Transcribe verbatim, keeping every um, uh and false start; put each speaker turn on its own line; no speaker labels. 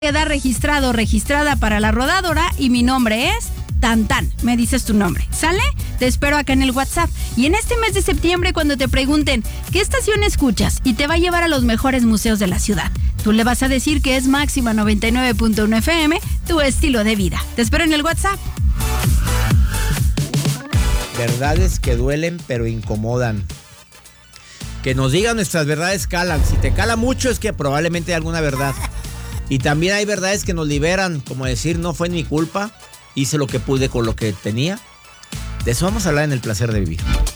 Queda registrado o registrada para la rodadora y mi nombre es Tantan. Me dices tu nombre, ¿sale? Te espero acá en el WhatsApp. Y en este mes de septiembre, cuando te pregunten ¿qué estación escuchas? Y te va a llevar a los mejores museos de la ciudad, tú le vas a decir que es Máxima noventa y nueve punto uno F M, tu estilo de vida. Te espero en el WhatsApp.
Verdades que duelen pero incomodan. Que nos digan nuestras verdades calan. Si te cala mucho es que probablemente hay alguna verdad. Y también hay verdades que nos liberan, como decir, no fue mi culpa, hice lo que pude con lo que tenía. De eso vamos a hablar en El Placer de Vivir.